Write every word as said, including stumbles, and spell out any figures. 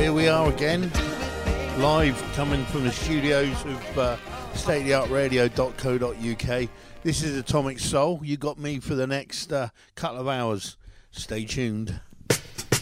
here we are again, live coming from the studios of uh, state of the art radio dot co dot U K. This is Atomic Soul. You got me for the next uh, couple of hours. Stay tuned.